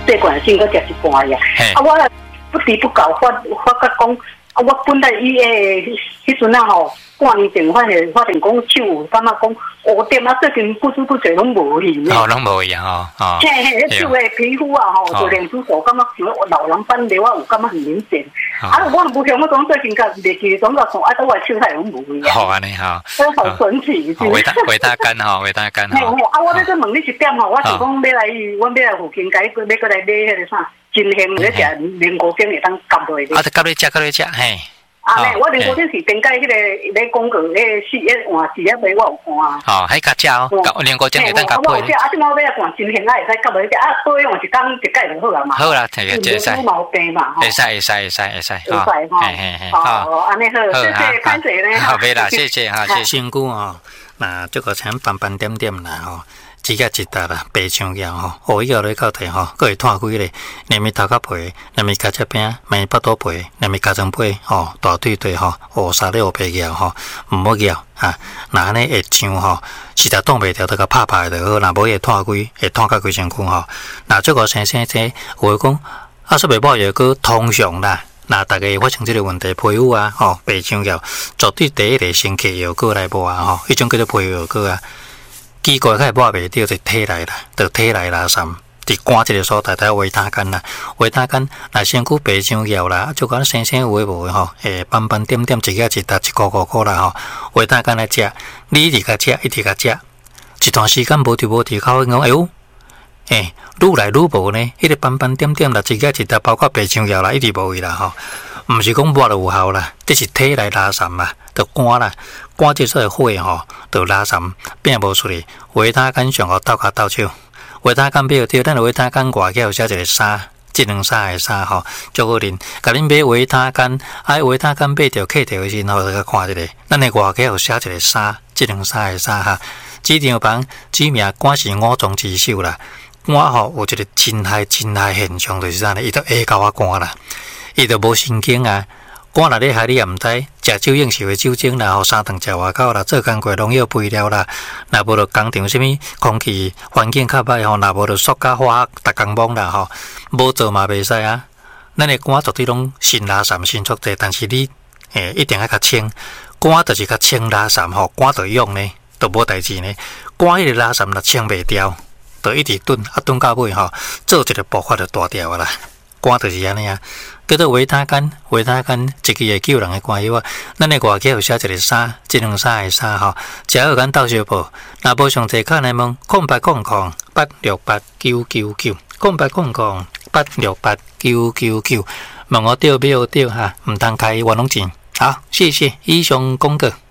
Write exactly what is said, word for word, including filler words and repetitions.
这罐先搁食一半呀。啊，我不知不觉发发觉讲，啊，我本来伊诶迄阵啊吼，半年前发现发现讲手感觉讲乌点啊，最近不知不觉拢无去呢。 哦，拢无去啊，哦。 嘿嘿，手诶皮肤啊吼，就脸出手感觉像老人斑瘤啊，有感觉很明显。啊，我唔想我讲最近甲袂记总甲讲，啊，我手太拢无去啊。 好安尼哈， 都好神奇。 维他维他干哈，维他干哈。 啊，我咧再问你一点吼，我是讲要来，我要来附近解，要过来买迄个啥，真鲜咧食莲菇精会当夹落去。 啊，夹落食，夹落食，嘿。 啊，咧，我莲菇精是顶解迄个咧广告咧四一换四一买我有看。 哦，迄较食哦，莲菇精会当夹配。 我有食，啊，即摆我要换真鲜啊，会使夹落去食，啊，多用一工一解就好啦嘛。 好啦，会会使。 毛病嘛， 会使会使会使会使， 哈。嘿嘿嘿，好，安尼好，谢谢，感谢咧。 好，袂啦，谢谢哈，谢谢。 身躯吼，那这个像斑斑点点啦吼。指甲一搭啦，白墙腰吼，乌腰咧到底吼，佫会脱几咧，连咪头壳皮，连咪脚趾边，咪腹肚皮，连咪脚踮皮吼，大腿腿吼，乌沙咧乌白腰吼，毋好腰啊，若安尼会伤吼，实在挡袂牢，得甲拍拍就好，若无会脱几，会脱甲规身躯吼。若这个生生这，有诶讲，啊说袂饱药个通常啦。那大家发生这个问题，皮肤啊，吼白墙腰，绝对第一个先摕药膏来抹啊，吼，迄种叫做皮肤药膏啊。奇怪，较抹袂着，就体内啦，就体内拉散，伫肝这个所在，睇维他干啦，维他干，若身躯白伤腰啦，就讲生生有诶无诶吼，诶斑斑点点，一个一搭一个个个啦吼，维他干来食，你一直甲食，一直甲食，一段时间无伫无伫口讲，哎呦，诶，愈来愈无呢，迄个斑斑点点啦，一个一搭，包括白伤腰啦，一直无去啦吼，毋是讲抹就有效啦，这是体内拉散嘛，就肝啦。肝这所火吼，就拉散变无出去。维他干上好斗骹斗手，维他干买着，咱维他干外口有写一个衫，智能衫的衫吼，足好啉。甲恁买维他干，啊维他干买着客着的时候，就甲看一下，咱的外口有写一个衫，智能衫的衫哈。指张房指明肝是五脏之首啦，肝吼有一个侵害侵害现象，就是啥呢？伊就下到啊肝啦，伊就无神经啊。肝若咧害你也毋知，食酒应酬的酒精啦，吼三顿食外口啦，做工过农药肥料啦，若无着工厂什物空气环境较歹吼，若无着塑胶花逐工忙啦吼，无做嘛袂使啊。咱的肝绝对拢肾拉散肾足济，但是你诶一定要较清，肝就是较清拉散吼，肝就用呢，就无代志呢。肝迄个拉散若清袂掉，就一直炖啊炖到尾吼，做一个爆发就大条啊啦。肝就是安尼啊。叫做维他干，维他干一支会救人的肝药啊！咱的外口有写一个衫，智能衫的衫吼，食好间到小报，若无上济卡来问，空八空空八六八九九九，空八空空八六八九九九，问我对不对哈？唔通开冤枉钱。好，谢谢以上公告。